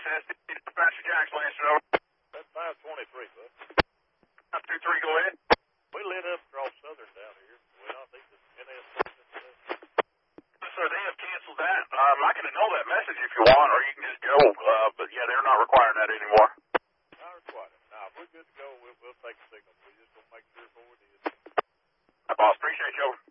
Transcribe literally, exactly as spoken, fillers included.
S D, Dispatcher Jack's Lancer, over. That's five twenty-three, bud. five two three, go ahead. We lit up across Southern down here. We don't think the N S Sir, they have canceled that. Um, I can annul that message if you want, or you can just go. Uh, but yeah, they're not requiring that anymore. Not required. Now, if we're good to go, we'll, we'll take a signal. We just don't make sure before we do. Boss, appreciate you.